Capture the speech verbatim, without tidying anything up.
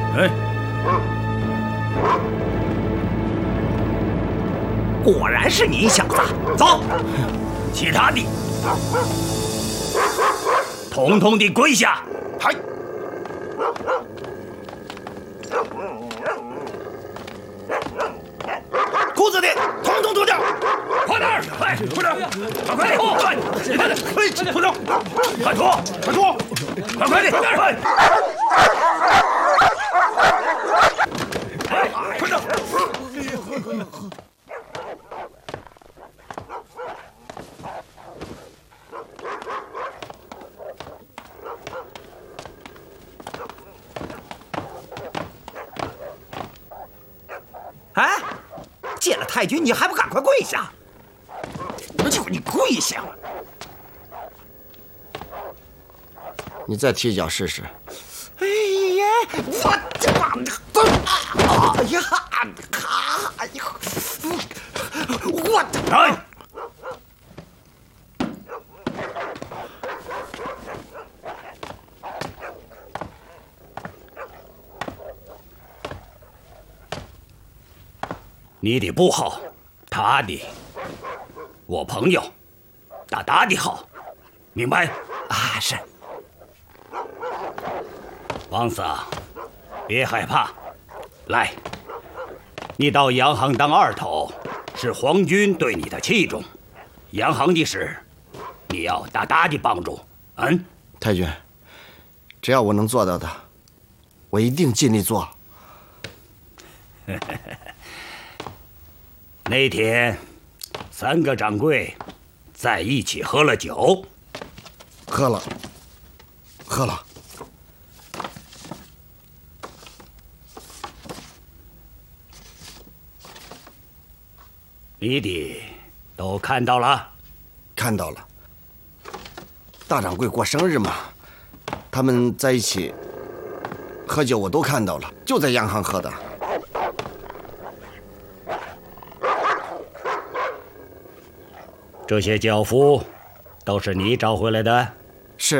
哎， 果然是你小子，走！ 其他的，统统的跪下！ 嗨！裤子的统统脱掉！ 快点儿，快，快点儿，快快脱，快，快点，快，脱掉，快脱，快脱，快快的，快，快，快点！ 哎，见了太君你还不赶快跪下！就你跪下！ 你再踢脚试试。 哎呀，我这妈的！哎呀，哎呀，我的！ 来！你的不好，他的，我朋友，大大的好，明白？ 啊，是。 王四，别害怕，来，你到洋行当二头，是皇军对你的器重，洋行的事，你要大大的帮助。嗯， 太君，只要我能做到的，我一定尽力做。 那天，三个掌柜在一起喝了酒， 喝了，喝了。 你的都看到了？ 看到了。大掌柜过生日嘛，他们在一起喝酒，我都看到了，就在洋行喝的。 这些轿夫都是你找回来的？